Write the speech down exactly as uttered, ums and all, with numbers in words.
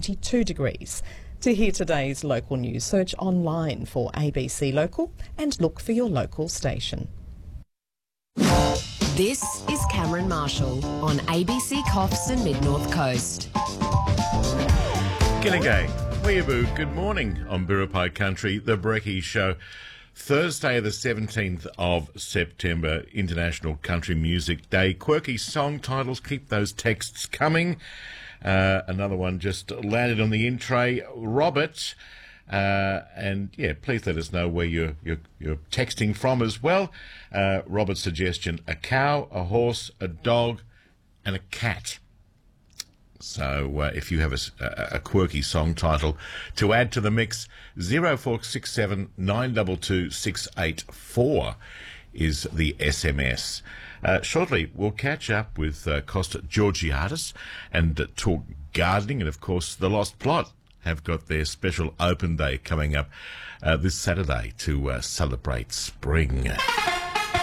twenty-two degrees. To hear today's local news, search online for A B C Local and look for your local station. This is Cameron Marshall on A B C Coffs and Mid-North Coast. G'day, Weeaboo, good morning on Biripi Country, the Brekkie Show. Thursday the seventeenth of September, International Country Music Day. Quirky song titles, keep those texts coming. Uh, another one just landed on the in tray. Robert, uh, and yeah, please let us know where you're, you're, you're texting from as well. Uh, Robert's suggestion, a cow, a horse, a dog and a cat. So uh, if you have a, a, a quirky song title to add to the mix, zero four six seven nine two two six eight four is the S M S. Uh, shortly, we'll catch up with uh, Costa Georgiadis and uh, talk gardening. And, of course, The Lost Plot have got their special open day coming up uh, this Saturday to uh, celebrate spring.